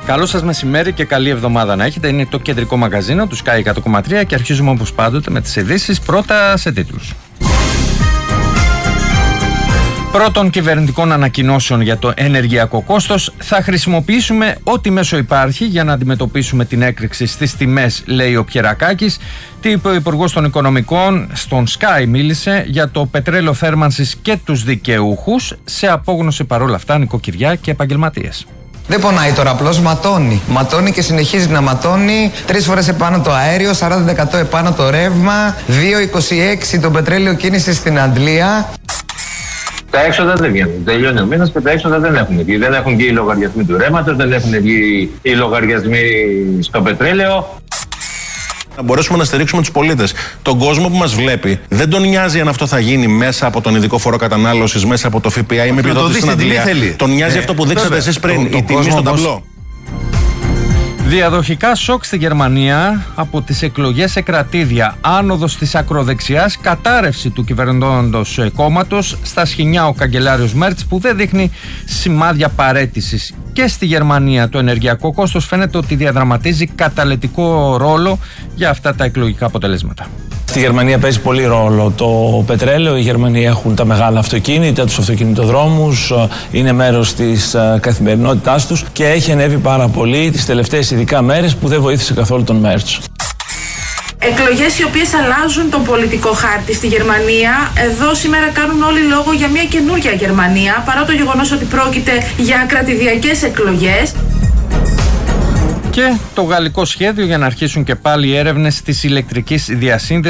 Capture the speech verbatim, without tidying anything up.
Καλό σας μεσημέρι και καλή εβδομάδα να έχετε. Είναι το κεντρικό μαγαζίνο του Sky εκατό κόμμα τρία και αρχίζουμε όπως πάντοτε με τις ειδήσεις. Πρώτα σε τίτλους. Πρώτων κυβερνητικών ανακοινώσεων για το ενεργειακό κόστος. Θα χρησιμοποιήσουμε ό,τι μέσο υπάρχει για να αντιμετωπίσουμε την έκρηξη στις τιμές, λέει ο Πιερακάκης. Τι είπε ο Υπουργός των Οικονομικών? Στον Sky μίλησε για το πετρέλαιο θέρμανσης και τους δικαιούχους. Σε απόγνωση παρόλα αυτά νοικοκυριά και επαγγελματίες. Δεν πονάει τώρα, απλώς ματώνει. Ματώνει και συνεχίζει να ματώνει. Τρεις φορές επάνω το αέριο, σαράντα τοις εκατό επάνω το ρεύμα, δύο είκοσι έξι το πετρέλαιο κίνηση στην Αντλία. Τα έξοδα δεν βγαίνουν. Τελειώνει ο μήνας και τα έξοδα δεν έχουν βγει. Δεν έχουν βγει οι λογαριασμοί του ρεύματος, δεν έχουν βγει οι λογαριασμοί στο πετρέλαιο. Να μπορέσουμε να στηρίξουμε τους πολίτες. Τον κόσμο που μας βλέπει, δεν τον νοιάζει αν αυτό θα γίνει μέσα από τον ειδικό φόρο κατανάλωσης, μέσα από το ΦΠΑ ή με επιδότηση στην Αντλία. Τον νοιάζει ε, αυτό που δείξατε βέβαια εσείς πριν, το, η τιμή στο ταμπλό. Διαδοχικά σοκ στη Γερμανία από τις εκλογές σε κρατήδια, άνοδος της ακροδεξιάς, κατάρρευση του κυβερνώντος κόμματος, στα σχοινιά ο καγκελάριος Μέρτς που δεν δείχνει σημάδια παραίτησης. Και στη Γερμανία το ενεργειακό κόστος φαίνεται ότι διαδραματίζει καταλυτικό ρόλο για αυτά τα εκλογικά αποτελέσματα. Στη Γερμανία παίζει πολύ ρόλο το πετρέλαιο. Οι Γερμανοί έχουν τα μεγάλα αυτοκίνητα, τους αυτοκινητοδρόμους, είναι μέρος της καθημερινότητάς τους και έχει ανέβει πάρα πολύ τις τελευταίες ειδικά μέρες που δεν βοήθησε καθόλου τον Μέρτς. Εκλογές οι οποίες αλλάζουν τον πολιτικό χάρτη στη Γερμανία. Εδώ σήμερα κάνουν όλοι λόγο για μια καινούργια Γερμανία, παρά το γεγονός ότι πρόκειται για κρατηδιακές εκλογές. Και το γαλλικό σχέδιο για να αρχίσουν και πάλι οι έρευνες της ηλεκτρικής διασύνδεσης